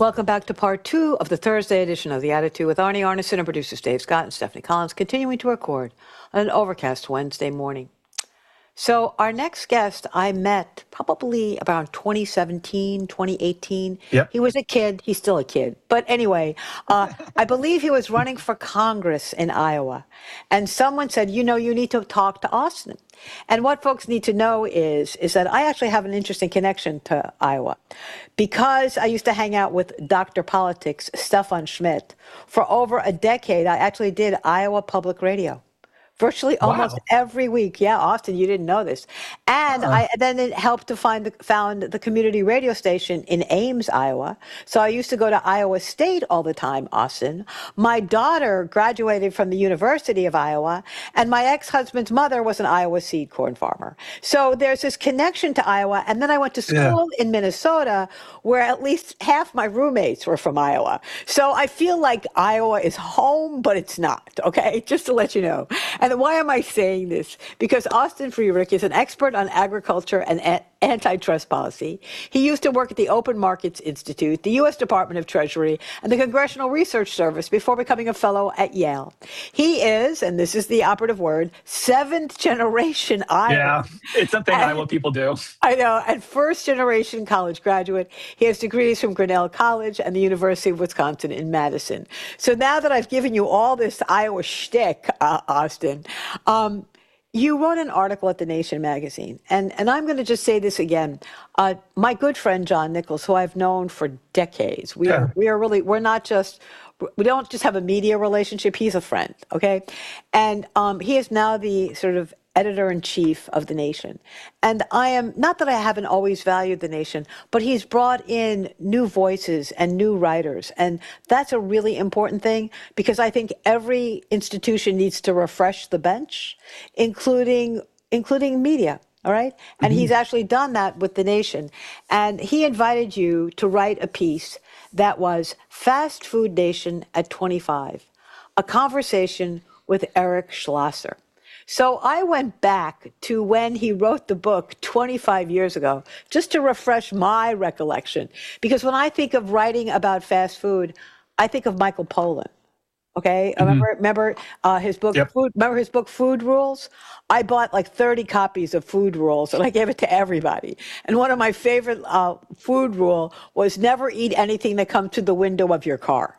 Welcome back to part two of the Thursday edition of The Attitude with Arnie Arneson and producers Dave Scott and Stephanie Collins, continuing to record on an overcast Wednesday morning. So our next guest I met probably around 2017, 2018. Yep. He was a kid. He's still a kid. But anyway, I believe he was running for Congress in Iowa. And someone said, you need to talk to Austin. And what folks need to know is that I actually have an interesting connection to Iowa because I used to hang out with Dr. Politics, Stefan Schmidt. For over a decade, I actually did Iowa Public Radio. Virtually almost every week. Yeah, Austin, you didn't know this. And I then helped to found the community radio station in Ames, Iowa. So I used to go to Iowa State all the time, Austin. My daughter graduated from the University of Iowa, and my ex-husband's mother was an Iowa seed corn farmer. So there's this connection to Iowa. And then I went to school in Minnesota, where at least half my roommates were from Iowa. So I feel like Iowa is home, but it's not, okay? Just to let you know. And why am I saying this? Because Austin Friedrich is an expert on agriculture and antitrust policy. He used to work at the Open Markets Institute, the U.S. Department of Treasury, and the Congressional Research Service before becoming a fellow at Yale. He is, and this is the operative word, seventh generation Iowa. Yeah, it's something Iowa people do. I know. And first generation college graduate. He has degrees from Grinnell College and the University of Wisconsin in Madison. So now that I've given you all this Iowa shtick, Austin, you wrote an article at The Nation magazine, and I'm going to just say this again. My good friend John Nichols, who I've known for decades, we don't just have a media relationship. He's a friend, okay, and he is now the sort of editor-in-chief of The Nation. And I am, not that I haven't always valued The Nation, but he's brought in new voices and new writers. And that's a really important thing because I think every institution needs to refresh the bench, including media. All right. And he's actually done that with The Nation. And he invited you to write a piece that was Fast Food Nation at 25, a conversation with Eric Schlosser. So I went back to when he wrote the book 25 years ago, just to refresh my recollection. Because when I think of writing about fast food, I think of Michael Pollan. Okay, remember his book. Yep. Remember his book, Food Rules. I bought like 30 copies of Food Rules, and I gave it to everybody. And one of my favorite food rule was never eat anything that comes to the window of your car.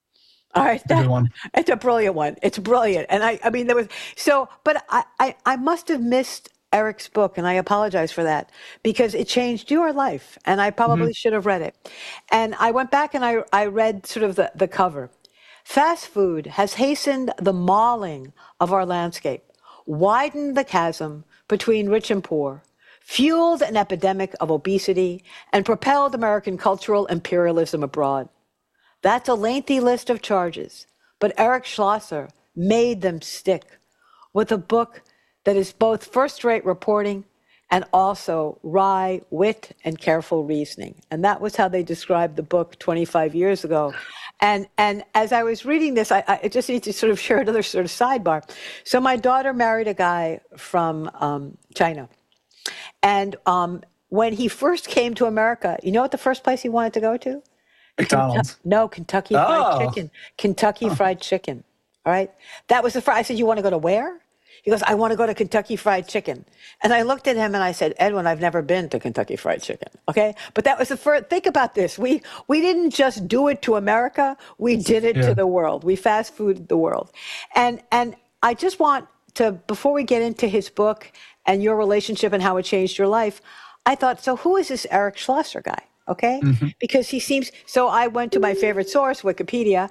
All right, it's a brilliant one. It's brilliant, and I mean there was but I must have missed Eric's book, and I apologize for that because it changed your life, and I probably should have read it. And I went back and I read sort of the cover. Fast food has hastened the mauling of our landscape, widened the chasm between rich and poor, fueled an epidemic of obesity, and propelled American cultural imperialism abroad. That's a lengthy list of charges, but Eric Schlosser made them stick with a book that is both first-rate reporting and also wry wit and careful reasoning. And that was how they described the book 25 years ago. And as I was reading this, I just need to sort of share another sort of sidebar. So my daughter married a guy from China. And when he first came to America, you know what the first place he wanted to go to? McDonald's. Kentucky Fried Chicken. Kentucky Fried Chicken. All right. That was the first. I said, you want to go to where? He goes, I want to go to Kentucky Fried Chicken. And I looked at him and I said, Edwin, I've never been to Kentucky Fried Chicken. Okay. But that was the first. Think about this. We didn't just do it to America. We did it to the world. We fast fooded the world. And I just want to, before we get into his book and your relationship and how it changed your life, I thought, so who is this Eric Schlosser guy? Okay, because he seems, so I went to my favorite source, Wikipedia,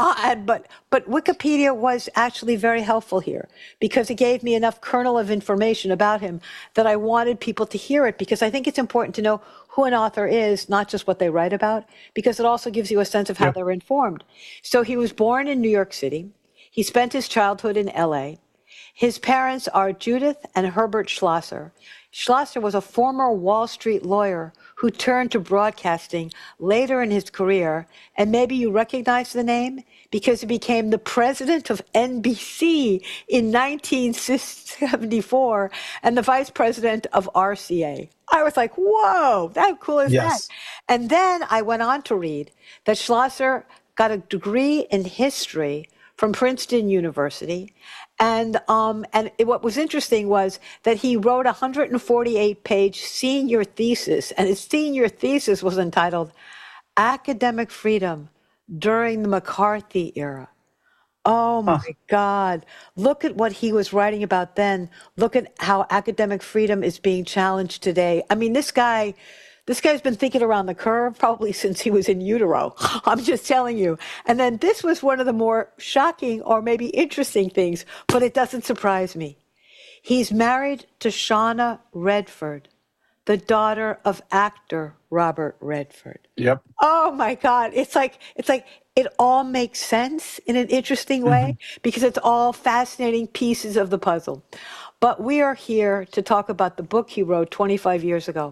but Wikipedia was actually very helpful here because it gave me enough kernel of information about him that I wanted people to hear it because I think it's important to know who an author is, not just what they write about, because it also gives you a sense of how they're informed. So he was born in New York City. He spent his childhood in LA. His parents are Judith and Herbert Schlosser. Schlosser was a former Wall Street lawyer who turned to broadcasting later in his career. And maybe you recognize the name because he became the president of NBC in 1974 and the vice president of RCA. I was like, whoa, how cool is that? Yes. And then I went on to read that Schlosser got a degree in history from Princeton University. What was interesting was that he wrote a 148-page senior thesis, and his senior thesis was entitled Academic Freedom During the McCarthy Era. Oh Huh. my God. Look at what he was writing about then. Look at how academic freedom is being challenged today. I mean, this guy's been thinking around the curve probably since he was in utero. I'm just telling you. And then this was one of the more shocking or maybe interesting things, but it doesn't surprise me. He's married to Shauna Redford, the daughter of actor Robert Redford. Yep. Oh my God. It's like it all makes sense in an interesting way because it's all fascinating pieces of the puzzle. But we are here to talk about the book he wrote 25 years ago,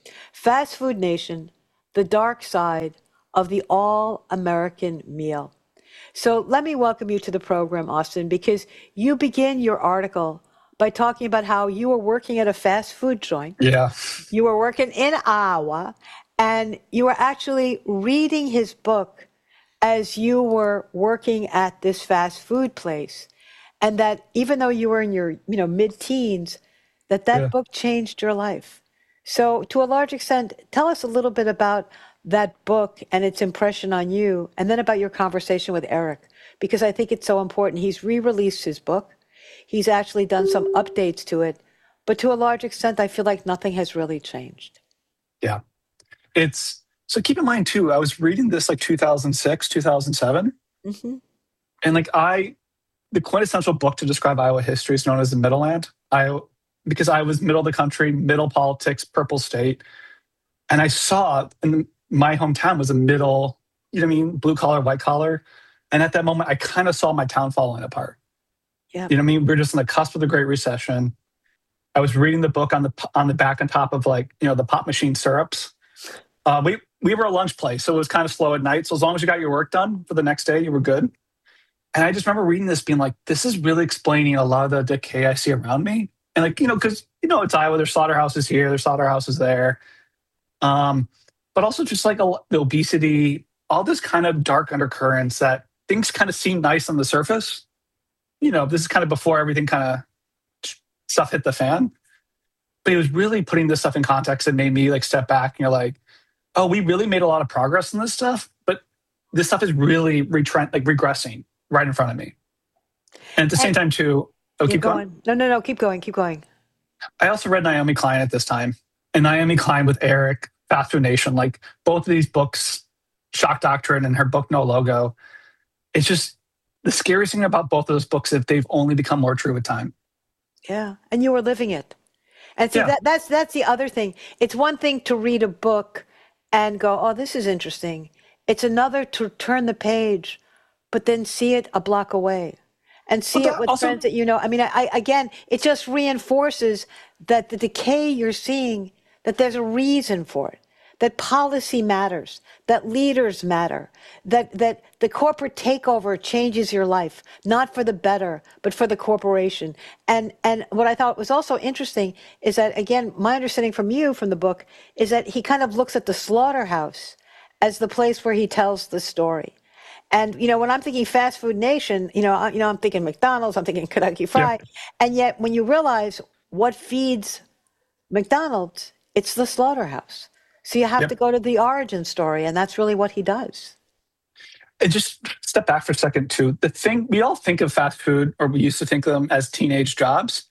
Fast Food Nation, The Dark Side of the All-American Meal. So let me welcome you to the program, Austin, because you begin your article by talking about how you were working at a fast food joint. Yeah. You were working in Iowa, and you were actually reading his book as you were working at this fast food place. And that even though you were in your, mid-teens, that Yeah. book changed your life. So to a large extent, tell us a little bit about that book and its impression on you, and then about your conversation with Eric, because I think it's so important. He's re-released his book. He's actually done some updates to it, but to a large extent, I feel like nothing has really changed. Yeah. It's so keep in mind too, I was reading this like 2006, 2007. Hmm. And the quintessential book to describe Iowa history is known as the Middleland. Because I was middle of the country, middle politics, purple state. And I saw in my hometown was a middle, blue collar, white collar. And at that moment, I kind of saw my town falling apart. Yeah. We're just on the cusp of the Great Recession. I was reading the book on the back and top of the pop machine syrups. We were a lunch place, so it was kind of slow at night. So as long as you got your work done for the next day, you were good. And I just remember reading this being like, this is really explaining a lot of the decay I see around me. And because, it's Iowa, there's slaughterhouses here, there's slaughterhouses there. But also just like the obesity, all this kind of dark undercurrents that things kind of seem nice on the surface. This is kind of before everything kind of stuff hit the fan. But it was really putting this stuff in context that made me like step back and you're like, oh, we really made a lot of progress in this stuff, but this stuff is really regressing right in front of me. And at the same time too, keep going. No, keep going. I also read Naomi Klein at this time, and Naomi Klein with Eric, Fast Food Nation, like both of these books, Shock Doctrine and her book No Logo. It's just the scariest thing about both of those books is they've only become more true with time. Yeah, and you were living it. And see, that's the other thing. It's one thing to read a book and go, oh, this is interesting. It's another to turn the page, but then see it a block away and see it with friends that you know. I mean, again, it just reinforces that the decay you're seeing, that there's a reason for it, that policy matters, that leaders matter, that the corporate takeover changes your life, not for the better, but for the corporation. And what I thought was also interesting is that, again, my understanding from you, from the book, is that he kind of looks at the slaughterhouse as the place where he tells the story. And, when I'm thinking Fast Food Nation, I'm thinking McDonald's, I'm thinking Kentucky Fried. Yeah. And yet when you realize what feeds McDonald's, it's the slaughterhouse. So you have to go to the origin story, and that's really what he does. And just step back for a second, too. The thing, we all think of fast food, or we used to think of them as teenage jobs.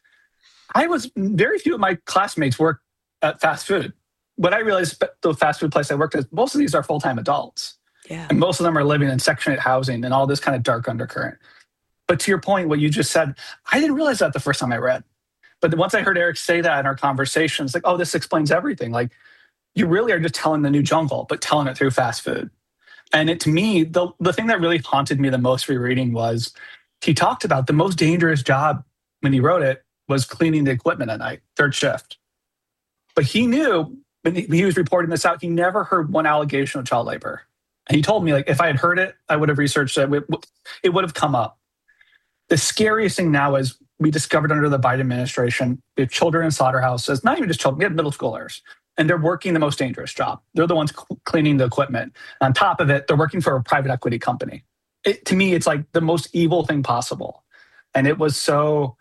Very few of my classmates work at fast food. What I realized, the fast food place I worked at, most of these are full-time adults. Yeah. And most of them are living in Section 8 housing and all this kind of dark undercurrent. But to your point, what you just said, I didn't realize that the first time I read. But once I heard Eric say that in our conversation, it's like, oh, this explains everything. Like, you really are just telling the new jungle, but telling it through fast food. And to me, the thing that really haunted me the most rereading was he talked about the most dangerous job when he wrote it was cleaning the equipment at night, third shift. But he knew when he was reporting this out, he never heard one allegation of child labor. And he told me, like, if I had heard it, I would have researched it. It would have come up. The scariest thing now is we discovered under the Biden administration, we have children in slaughterhouses, not even just children, we have middle schoolers, and they're working the most dangerous job. They're the ones cleaning the equipment. On top of it, they're working for a private equity company. To me, it's like the most evil thing possible. And it was so,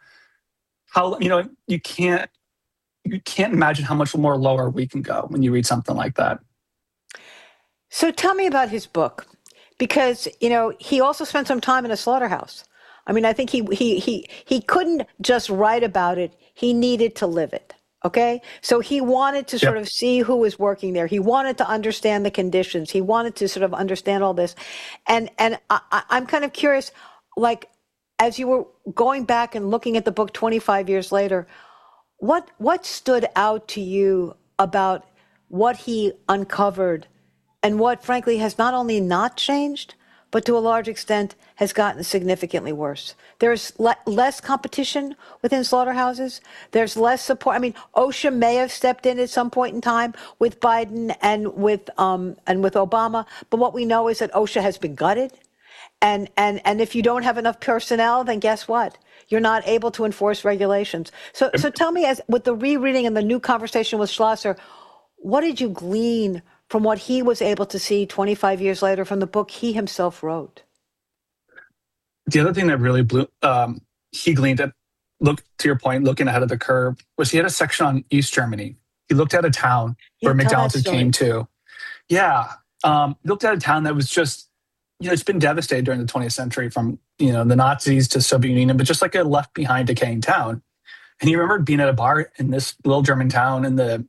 you can't imagine how much more lower we can go when you read something like that. So tell me about his book, because, he also spent some time in a slaughterhouse. I mean, I think he couldn't just write about it. He needed to live it. Okay. So he wanted to sort of see who was working there. He wanted to understand the conditions. He wanted to sort of understand all this. And I'm kind of curious, like, as you were going back and looking at the book 25 years later, what stood out to you about what he uncovered and what, frankly, has not only not changed, but to a large extent has gotten significantly worse? There's less competition within slaughterhouses. There's less support. I mean, OSHA may have stepped in at some point in time with Biden and with Obama, but what we know is that OSHA has been gutted. And if you don't have enough personnel, then guess what? You're not able to enforce regulations. So tell me, as with the rereading and the new conversation with Schlosser, what did you glean from what he was able to see 25 years later from the book he himself wrote? The other thing that really he gleaned at, look to your point, looking ahead of the curve, was he had a section on East Germany. He looked at a town where McDonald's had came to. Yeah. Looked at a town that was just, it's been devastated during the 20th century from, the Nazis to Soviet Union, but just like a left behind decaying town. And he remembered being at a bar in this little German town in the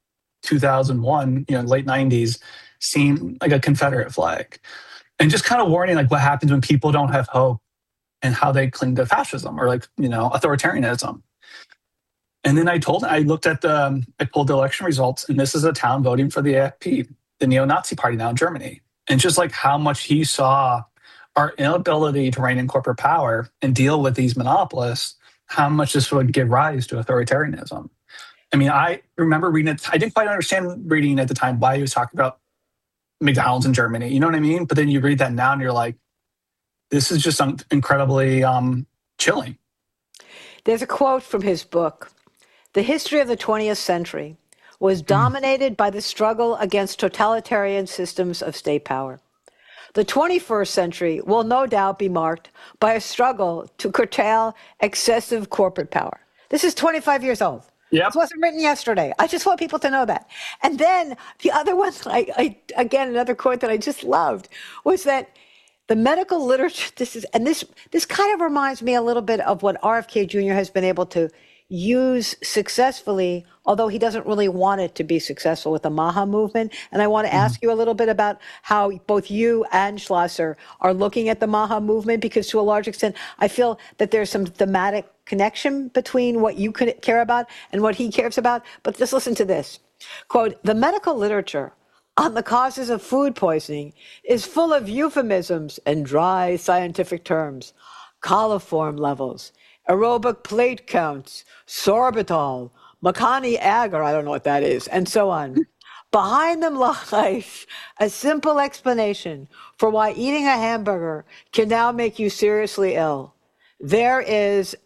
2001, late 90s, seeing like a Confederate flag, and just kind of warning like what happens when people don't have hope and how they cling to fascism or authoritarianism. And then I pulled the election results, and this is a town voting for the AFP, the neo-Nazi party now in Germany. And just like how much he saw our inability to rein in corporate power and deal with these monopolists, how much this would give rise to authoritarianism. I mean, I remember reading it. I didn't quite understand reading at the time why he was talking about McDonald's in Germany. You know what I mean? But then you read that now and you're like, this is just incredibly chilling. There's a quote from his book. The history of the 20th century was dominated by the struggle against totalitarian systems of state power. The 21st century will no doubt be marked by a struggle to curtail excessive corporate power. This is 25 years old. Yep. This wasn't written yesterday. I just want people to know that. And then the other one, again, another quote that I just loved was that the medical literature, this kind of reminds me a little bit of what RFK Jr. has been able to use successfully, although he doesn't really want it to be successful with the MAHA movement. And I want to ask you a little bit about how both you and Schlosser are looking at the MAHA movement, because to a large extent, I feel that there's some thematic connection between what you care about and what he cares about. But just listen to this. Quote, the medical literature on the causes of food poisoning is full of euphemisms and dry scientific terms, coliform levels, aerobic plate counts, sorbitol, Makani agar, I don't know what that is, and so on. Behind them lies a simple explanation for why eating a hamburger can now make you seriously ill. There is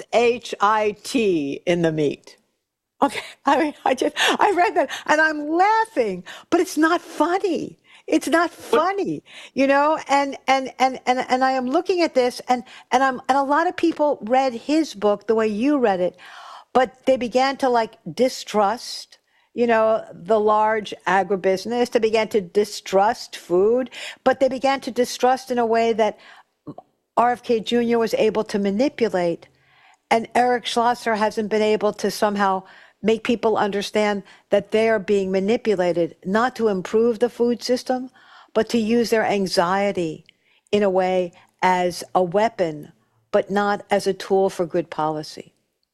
SHIT in the meat. Okay, I mean, I read that and I'm laughing, but it's not funny. It's not funny, and I am looking at this and a lot of people read his book the way you read it, but they began to distrust, the large agribusiness. They began to distrust food, but they began to distrust in a way that RFK Jr. was able to manipulate, and Eric Schlosser hasn't been able to somehow make people understand that they are being manipulated, not to improve the food system, but to use their anxiety in a way as a weapon, but not as a tool for good policy.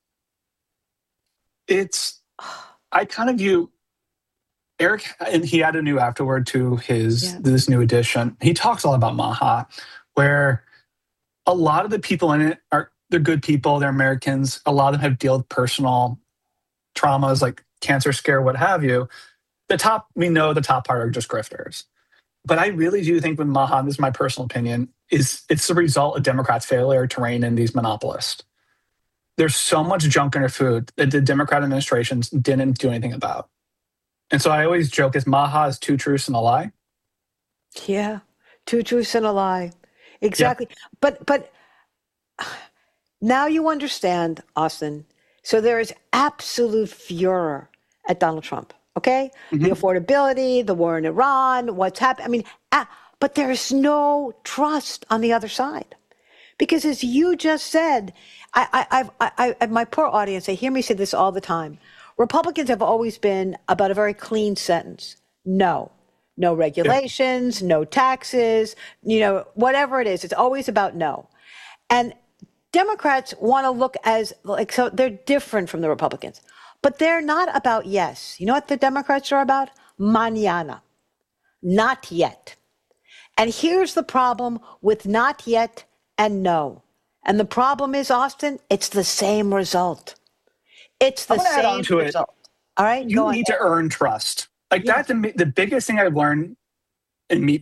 I kind of view Eric, and he had a new afterword to this new edition. He talks a lot about MAHA, where a lot of the people in it they're good people, they're Americans. A lot of them have dealt with personal traumas like cancer scare, what have you. The top, we know the top part are just grifters. But I really do think with Maha, this is my personal opinion, it's the result of Democrats' failure to rein in these monopolists. There's so much junk in our food that the Democrat administrations didn't do anything about. And so I always joke is Maha is two truths and a lie. Yeah, two truths and a lie. Exactly. Yep. But now you understand, Austin. So there is absolute furor at Donald Trump. Okay? Mm-hmm. The affordability, the war in Iran, what's happening. I mean, but there's no trust on the other side. Because as you just said, my poor audience, they hear me say this all the time. Republicans have always been about a very clean sentence. No regulations, no taxes, whatever it is. It's always about no. And Democrats want to look as like, so they're different from the Republicans, but they're not about yes. You know what the Democrats are about? Mañana. Not yet. And here's the problem with not yet and no. And the problem is, Austin, it's the same result. It's the same result. All right? You need to earn trust. Like that's the biggest thing I've learned in meat